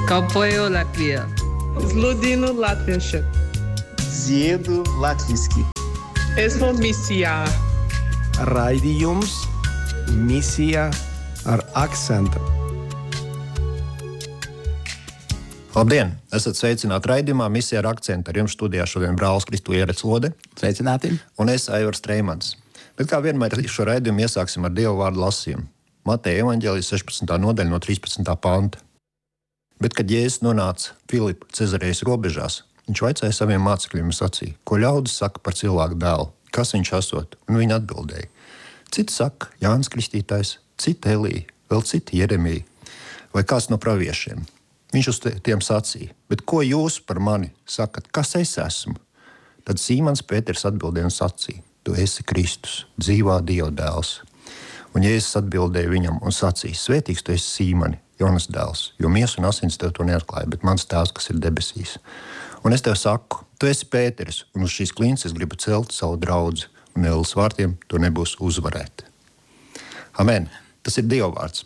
Kalpoju Latvijā. Sludinu latviešu. Ziedu latviski. Esmu misijā. Raidījums Misija ar akcentu. Labdien! Esat sveicināti raidījumā Misija ar akcentu. Ar jums studijā šodien brālis Kristu Ieretslode. Sveicināti! Un es, Aivars Treimans. Bet kā vienmēr šo raidījumu iesāksim ar Dieva vārdu lasījumu. Mateja evaņģēlijas 16. nodaļa no 13. panta. Bet, kad Jēzus nonāca Filipa Cezarejas robežās, viņš vaicāja saviem mācekļiem un sacīja, ko ļaudis saka par cilvēku dēlu, kas viņš esot, un viņi atbildēja. Citi saka Jānis Kristītājs, citi Elija, vēl citi Jeremija, vai kāds no praviešiem. Viņš uz tiem sacīja, bet ko jūs par mani sakat, kas es esmu? Tad Sīmons Pēters atbildēja un sacīja, tu esi Kristus, dzīvā Dieva dēls. Un Jēzus atbildēja viņam un sacīja, svētīgs tu esi Sīmoni, Jonas dēls, jo miesa un asins tev to neatklāja, bet mans tēvs, kas ir debesīs. Un es tev saku, tu esi Pēteris, un uz šīs klinces gribu celt savu draudzi, un ēlas vārtiem to nebūs uzvarēt. Amen. Tas ir Dieva vārds.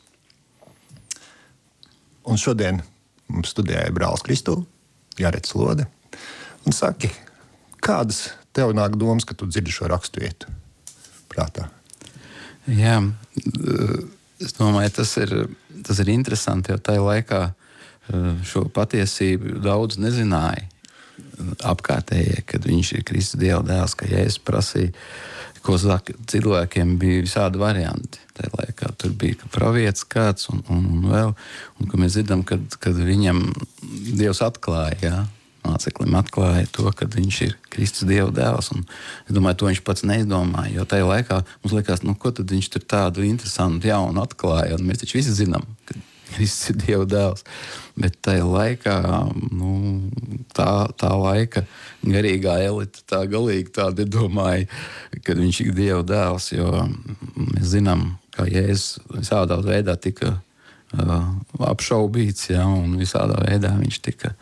Un šodien mums studijā ir brālis Kristu, Ieretslode. Un saki, kādas tev nāk domas, kad tu dzirdi šo raksturvietu prātā? Jā, es domāju, tas ir interesanti, jo tajā laikā šo patiesību daudz nezināja apkārtējie, kad viņš ir Kristus Dieva dēls, ka Jēzus prasīja, ko saka, cilvēkiem bija visādi varianti. Tajā laikā tur bija pravietis kāds un vēl, un ka mēs dzirdam, kad viņam Dievs atklāja, jā, māceklim atklāja to, ka viņš ir Kristus Dieva dēls. Un es domāju, to viņš pats neizdomāja, jo tajā laikā mums liekas, ko tad viņš tur tādu interesantu jaunu atklāja, un mēs taču visi zinām, ka Kristus ir Dieva dēls. Bet tajā laikā, tā laika garīgā elite tā galīgi tāda domāja, kad viņš ir Dieva dēls, jo mēs zinām, ka Jēzus visādā veidā tika apšaubīts, ja, un visādā veidā viņš tika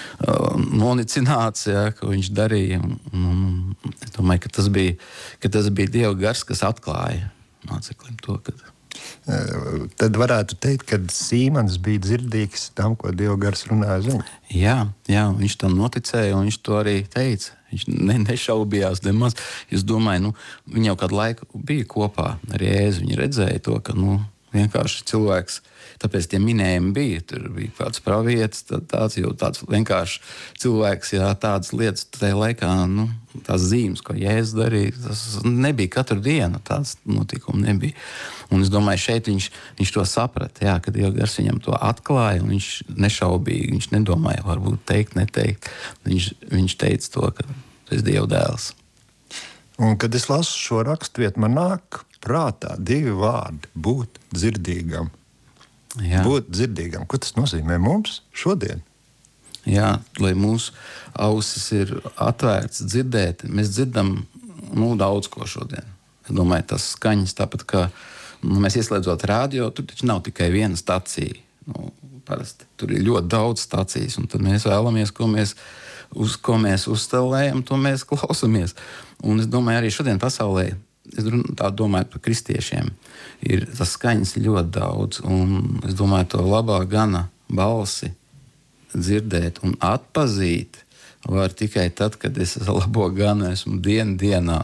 nonicināts, ja, ko viņš darīja. Es domāju, ka tas bija Dieva gars, kas atklāja māceklim to, kad Tad varētu teikt, ka Sīmons bija dzirdīgs tam, ko Dieva gars runāja uz viņu. Jā, viņš tam noticēja, un viņš to arī teica. Viņš nešaubījās nemaz. Es domāju, viņi jau kādu laiku bija kopā ar Jēzu. Viņi redzēja to, ka vienkārši cilvēks, tāpēc tie minējumi bija. Tur bija kāds pravietis, tāds vienkārši cilvēks, jā, tādas lietas tajā laikā, tās zīmes, ko Jēzus darīja, tas nebija katru dienu, tāds notikumi nebija. Un es domāju, šeit viņš to saprata, jā, kad Dieva gars viņam to atklāja, un viņš nešaubīgi, viņš nedomāja, varbūt teikt, neteikt. Viņš teica to, ka tu esi Dieva dēls. Un kad es lasu šo raksturvietu, man nāk prātā divi vārdi – būt dzirdīgam. Jā. Būt dzirdīgam. Ko tas nozīmē mums šodien? Jā, lai mūsu ausis ir atvērts dzirdēt, mēs dzirdam daudz ko šodien. Es domāju, tas skaņas tāpat, ka mēs ieslēdzot radio, tur taču nav tikai viena stacija. Parasti tur ir ļoti daudz stacijas, un tad mēs vēlamies, uz ko mēs uzstelējam, to mēs klausamies. Un es domāju, arī šodien pasaulē, es tā domāju par kristiešiem, ir tas skaņas ļoti daudz, un es domāju, to labā gana balsi dzirdēt un atpazīt var tikai tad, kad es labo gana esmu dienā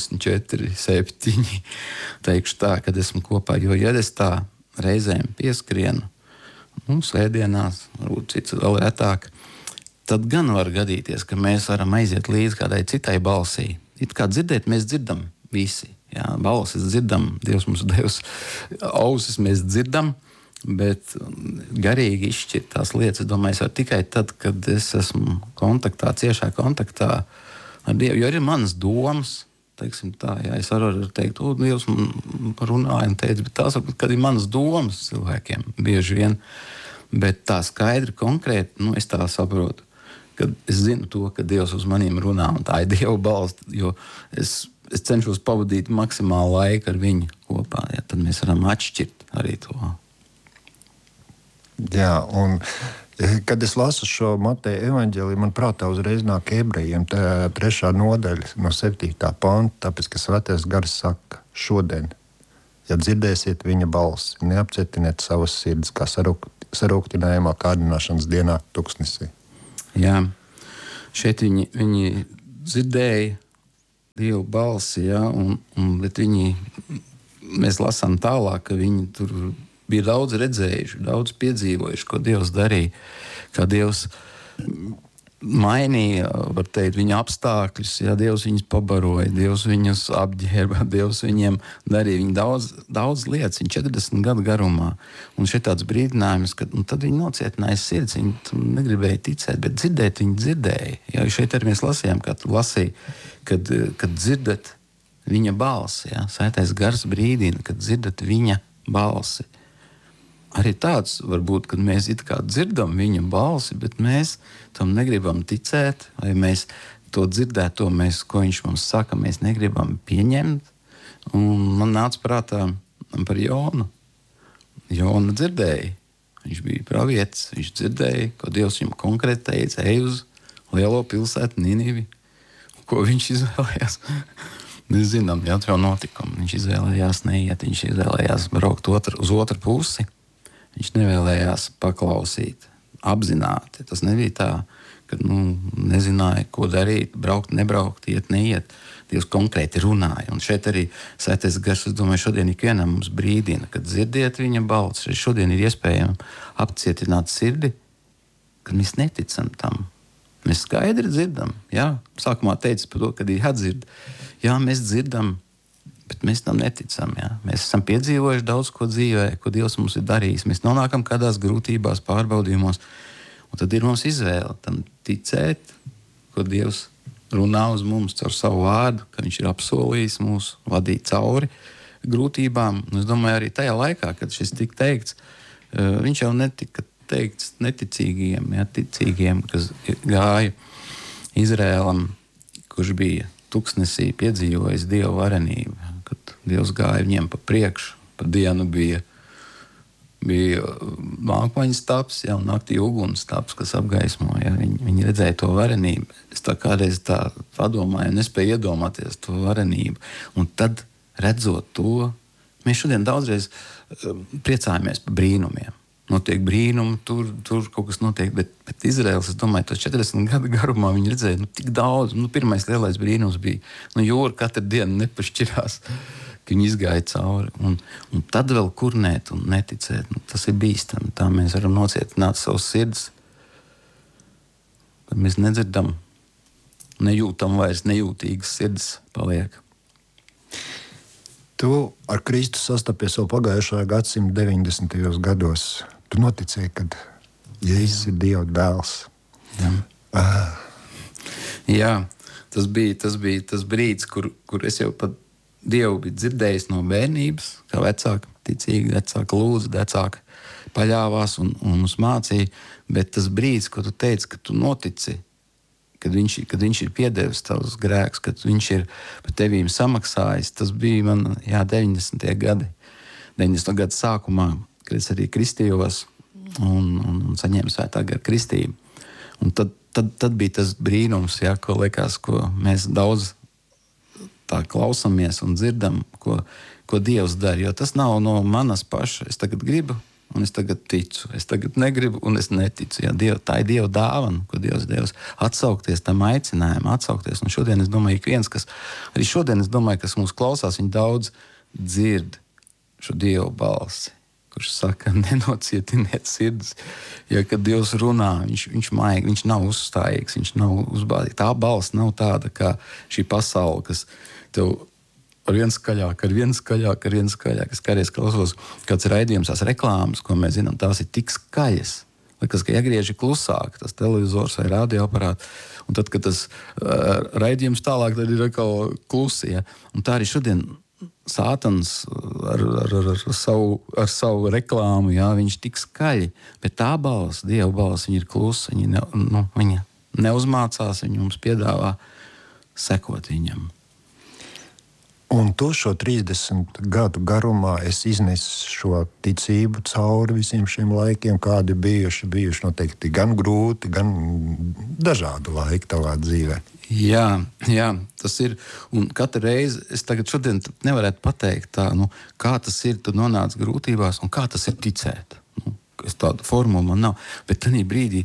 24/7. Teikšu tā, kad esmu kopā, jo ja es tā reizēm pieskrienu, svētdienās, varbūt cits vēl retāk, tad gan var gadīties, ka mēs varam aiziet līdz kādai citai balsī. It kā dzirdēt, mēs dzirdam visi. Jā, balsis dzirdam, Dievs mums devis ausis, mēs dzirdam, bet garīgi izšķirt tās lietas, es domāju, var tikai tad, kad es esmu ciešā kontaktā ar Dievu. Jo ir manas domas, teiksim tā, jā, es varu teikt, Dievs man runāja un teica, bet tās varbūt, kad ir manas domas cilvēkiem bieži vien, bet tā skaidri, konkrēti, es tā saprotu, kad es zinu to, ka Dievs uz maniem runā, un tā ir Dieva balss, jo es cenšos pavadīt maksimālu laiku ar viņu kopā, ja, tad mēs varam atšķirt arī to. Jā, un kad es lasu šo Mateja evaņģēliju, man prātā uzreiz nāk Ebrejiem 3. nodaļa no 7. panta, tāpēc, ka Svētais Gars saka šodien Ja dzirdēsiet viņa balsi, neapcietiniet savas sirds, kā sarūktinājumā kārdināšanas dienā tuksnesī. Jā, šeit viņi dzirdēja Dievu balsi, jā, bet mēs lasām tālāk, ka viņi tur bija daudz redzējuši, daudz piedzīvojuši, ko Dievs darīja, kā Dievs mainīja, var teikt, viņa apstākļus, ja Dievs viņus pabaroja, Dievs viņus apģērba, Dievs viņiem darīja viņi daudz lietas, viņi 40 gadu garumā. Un šeit tāds brīdinājums, ka tad viņi nocietināja sirds, viņi negribēja ticēt, bet dzirdēt viņi dzirdēja. Ja šeit arī mēs lasījām, kā tu lasīji, kad dzirdat viņa balsi, ja, Svētais Gars brīdina, kad dzirdat viņa balsi. Arī tāds var būt, kad mēs it kā dzirdam viņa balsi, bet mēs tam negribam ticēt, vai mēs to dzirdēto, ko viņš mums saka, mēs negribam pieņemt. Un man nāca prātā par Jonu. Jona dzirdēja. Viņš bija pravietis, viņš dzirdēja, ko Dievs viņam konkrēti teica, ej uz lielo pilsētu Ninivi. Ko viņš izvēlējās? Mēs zinām, jā, jau notikumu. Viņš izvēlējās neiet, viņš izvēlējās braukt uz otru pusi. Viņš nevēlējās paklausīt apzināti. Tas nebija tā, ka nezināja, ko darīt, braukt, nebraukt, iet, neiet. Dievs konkrēti runāja. Un šeit arī Svētais Gars, es domāju, šodien ikvienam mums brīdina, kad dzirdiet viņa balsi. Šodien ir iespējams apcietināt sirdi, kad mēs neticam tam. Mēs skaidri dzirdam. Jā, sākumā teicu par to, kad ir jādzird. Jā, mēs dzirdam, bet mēs tam neticam. Jā. Mēs esam piedzīvojuši daudz ko dzīvē, ko Dievs mums ir darījis. Mēs nonākam kādās grūtībās, pārbaudījumos. Un tad ir mums izvēle tam ticēt, ko Dievs runā uz mums caur savu vārdu, ka viņš ir apsolījis mūs vadīt cauri grūtībām. Un es domāju, arī tajā laikā, kad šis tika teikts, viņš jau netika teikts neticīgiem, jā, ticīgiem, kas gāja Izrēlam, kurš bija tuksnesī piedzīvojis Dieva varenību, kad Dievs gāja viņiem pa priekšu, pa dienu bija mākoņas taps, ja, un naktī uguns taps, kas apgaismoja. Viņi redzēja to varenību. Es tā kādreiz tā padomāju, nespēju iedomāties to varenību. Un tad, redzot to, mēs šodien daudzreiz priecājamies par brīnumiem. Notiek brīnumi, tur kaut kas notiek, bet Izraels, es domāju, tos 40 gadu garumā viņi redzēja, tik daudz. Pirmais lielais brīnums bija, jūra katru dienu nepašķirās, ka viņi izgāja cauri. Un tad vēl kurnēt un neticēt, tas ir bīstami. Tā mēs varam nocietināt savus sirds, kad mēs nedzirdam, nejūtam vairs, nejūtīgas sirds paliek. Tu ar Kristu sastapies vēl pagājušā gadsimta 90. gados. Tu noticēji, ka Jēzus ir Dieva dēls. Jā, tas bija tas brīdis, kur es jau pat Dievu biju dzirdējis no bērnības, kā vecāki ticīgi, vecāki lūdza, vecāki paļāvās un mums mācīja, bet tas brīdis, ko tu teici, ka tu notici, kad viņš ir piedevis tavus grēkus, kad viņš ir par tevīm samaksājis, tas bija man 90. gadi. 90. gadu sākumā, kad es arī kristījos un saņēmu Svētā gara kristību. Un tad bija tas brīnums, jā, ko liekas, ko mēs daudz tā klausamies un dzirdam, ko Dievs dara. Jo tas nav no manas paša. Es tagad gribu un es tagad ticu. Es tagad negribu un es neticu. Ja, tā ir Dieva dāvana, ko Dievs devis. Atsaukties tam aicinājumam, atsaukties. Un šodien es domāju, kas mūs klausās, viņi daudz dzird šo Dieva balsi, kurš saka, nenocietiniet sirds. Ja, kad Dievs runā, viņš maigi, viņš nav uzstājīgs, viņš nav uzbādīgs. Tā balss nav tāda kā šī pasaule, kas tev ar vien skaļāk. Es kādreiz klausos kāds raidījums, tās reklāmas, ko mēs zinām, tās ir tik skaļas. Liekas, ka jāgriež klusāk, tas televizors vai radioaparāts. Un tad, kad tas raidījums tālāk, tad ir atkal klusi. Ja? Un tā arī šodien Sātans ar savu reklāmu, jā, viņš tik skaļi, bet tā balss, Dieva balss, viņa ir klusa, viņa neuzmācās, viņa mums piedāvā sekot viņam. Un to šo 30 gadu garumā es iznesu šo ticību cauri visiem šiem laikiem, kādi bijuši noteikti gan grūti, gan dažādu laiku tavā dzīvē. Jā, tas ir. Un katru reizi es šodien nevarētu pateikt, tā, kā tas ir, tu nonāc grūtībās un kā tas ir ticēt. Tāda formula man nav. Bet tajā brīdī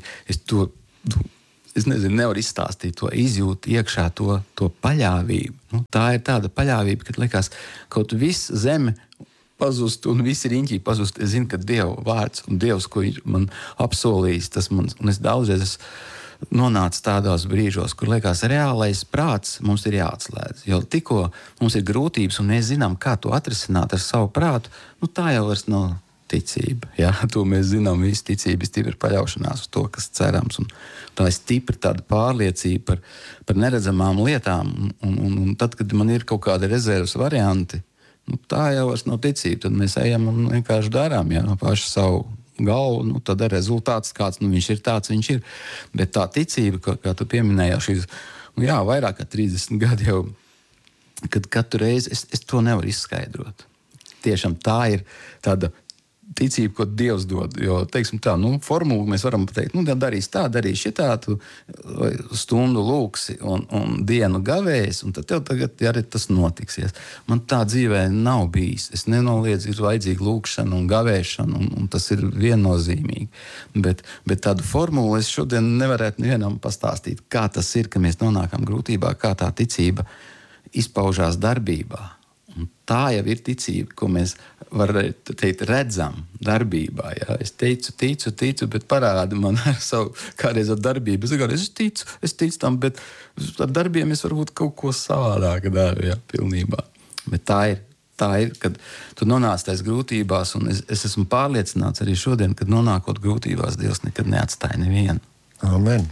es nevaru izstāstīt to izjūtu iekšā, to paļāvību. Tā ir tāda paļāvība, kad liekas, kaut viss zeme pazust un visi riņķi pazust. Es zinu, ka Dieva vārds un Dievs, ko viņš man apsolījis, tas man, un es daudzreiz nonācu tādos brīžos, kur liekas, reālais prāts mums ir jāatslēdz. Jo tikko mums ir grūtības un mēs zinām, kā to atrisināt ar savu prātu, tā jau vairs nav ticība. Jā, to mēs zinām, visi ticība ir stipra paļaušanās uz to, kas cerams. Un tā ir stipra tāda pārliecība par neredzamām lietām. Un tad, kad man ir kaut kāda rezerves varianti, tā jau vairs nav ticība. Tad mēs ejam un vienkārši darām, pašu savu galvu. Tad ir rezultāts kāds, viņš ir tāds, viņš ir. Bet tā ticība, kā tu pieminēji, šīs, vairāk kā 30 gadi jau, kad katru reizi es to nevaru izskaidrot. Tiešām tā ir tāda ticība, ko Dievs dod. Jo, teiksim tā, formulu mēs varam pateikt, darīs tā, darīs šitā, tu stundu lūksi un dienu gavēs, un tad tev tagad arī tas notiksies. Man tā dzīvē nav bijis. Es nenoliedzu, ir vajadzīga lūkšana un gavēšana, un tas ir viennozīmīgi. Bet tādu formulu es šodien nevarētu nevienam pastāstīt, kā tas ir, ka mēs nonākam grūtībā, kā tā ticība izpaužās darbībā. Un tā jau ir ticība, ko mēs varētu teikt, redzam darbībā. Jā. Es ticu, bet parādi man ar savu kādreiz ar darbību. Es ticu tam, bet ar darbiem es varbūt kaut ko savādāk daru, jā, pilnībā. Bet tā ir, kad tu nonāc tais grūtībās, un es esmu pārliecināts arī šodien, kad nonākot grūtībās, Dievs nekad neatstāja nevienu. Amen.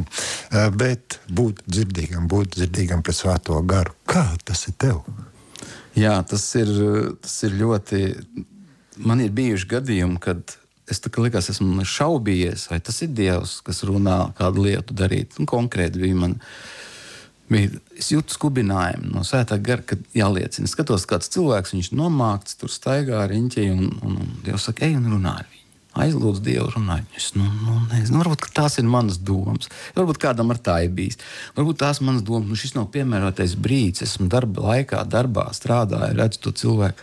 Bet būt dzirdīgam pret svēto garu. Kā tas ir tev? Jā, tas ir ļoti. Man ir bijuši gadījumi, kad es esmu šaubījies, vai tas ir Dievs, kas runā kādu lietu darīt. Un konkrēti es jūtu skubinājumu no svētā gara, kad jāliecina. Es skatos, kāds cilvēks, viņš nomākts, tur staigā riņķī, un Dievs saka, ej un runā ar viņu. Aizlūdz Dievu, runāju. Es nezinu, varbūt tās ir manas domas. Varbūt kādam ar tā ir bijis. Varbūt tās manas domas, šis nav piemērotais brīdis. Esmu darbā strādāju, redzu to cilvēku.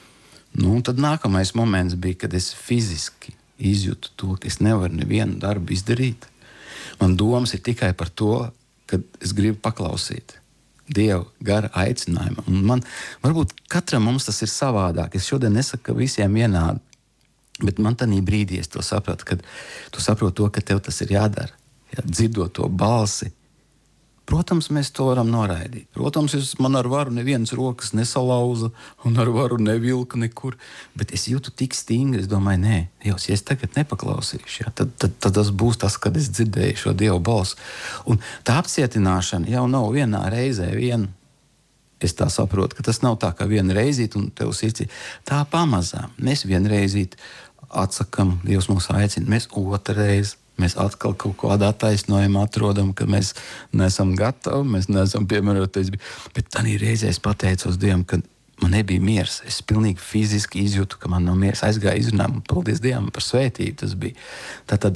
Tad nākamais moments bija, kad es fiziski izjūtu to, ka es nevaru nevienu darbu izdarīt. Man domas ir tikai par to, ka es gribu paklausīt Dieva gara aicinājumu. Un varbūt katram mums tas ir savādāk. Es šodien nesaku, ka visiem vienādi. Bet man tajā brīdī es to sapratu, kad tu saproti to, ka tev tas ir jādara. Jā, dzirdot to balsi. Protams, mēs to varam noraidīt. Protams, man ar varu nevienas rokas nesalauza un ar varu nevilka nekur. Bet es jūtu tik stingri, es domāju, nē, Dievs, ja es tagad nepaklausīšu, jā, tad tas būs tas, kad es dzirdēju šo Dieva balsi. Un tā apcietināšana jau nav vienā reizē viena. Es tā saprotu, ka tas nav tā kā viena reizīt un tev sirds. Tā pamazām. Mēs vienreizīt atsakam, Dievs mūs aicina. Mēs otrreiz, mēs atkal kaut kādā attaisnojumā atrodam, ka mēs neesam gatavi, mēs neesam piemēroties. Bet tādā reizē es pateicos Dievam, ka man nebija miers. Es pilnīgi fiziski izjūtu, ka man nav miers. Aizgāju izrunājumu, paldies Dievam par svētību tas bija. Tātad,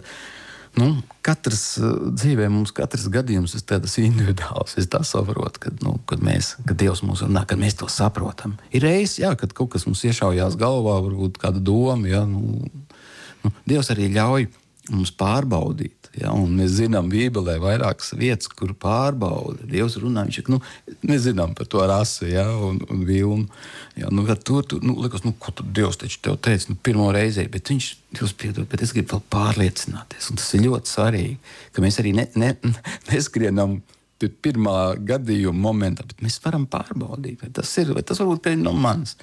katrs dzīvē mums katrs gadījums ir tāds individuāls. Es tā saprotu, kad Dievs mūs runā, kad mēs to saprotam. Ir reizes, kad kaut kas mums iešaujās galvā, varbūt kāda doma, Dievs arī ļauj mums pārbaudīt. Ja, un mēs zinām Bībelē vairākas vietas, kur pārbauda. Dievs runā, viņš saka, mēs zinām par to rasi, un vilnu. Ja, liekas, ko tu Dievs taču tev teica, pirmo reizē, bet viņš, Dievs piedod, bet es gribu vēl pārliecināties. Un tas ir ļoti svarīgi, ka mēs arī neskrienam pie pirmā gadījuma momentā, bet mēs varam pārbaudīt, vai tas varbūt ir no manis.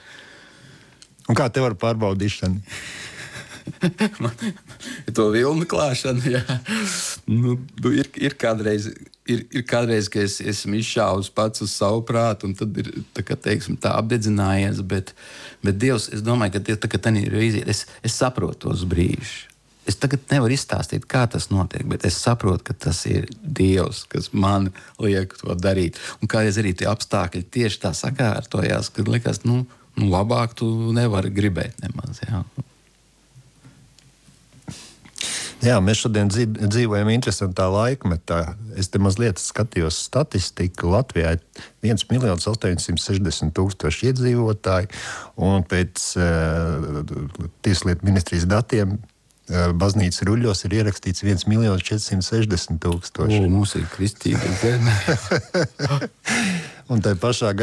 Un kā te var pārbaudīšana? To vilnu klāšanu, jā. Ir kādreiz, ka es esmu izšāvis pats uz savu prātu, un tad ir tā apdedzinājies, bet Dievs, es domāju, ka Dievs, tā kā tā ir reizi, es saprotu tos brīžus. Es tagad nevaru izstāstīt, kā tas notiek, bet es saprotu, ka tas ir Dievs, kas man liek to darīt. Un kādreiz arī tie apstākļi tieši tā sakārtojās, kad likās, labāk tu nevari gribēt nemaz. Jā. Jā, mēs šodien dzīvojam interesantā laikmetā. Es te mazliet skatījos statistiku. Latvijā ir 1,860,000 iedzīvotāji, un pēc Tieslietu ministrijas datiem baznīcas ruļļos ir ierakstīts 1,460,000. Mums ir kristīga zeme. Un tai pašā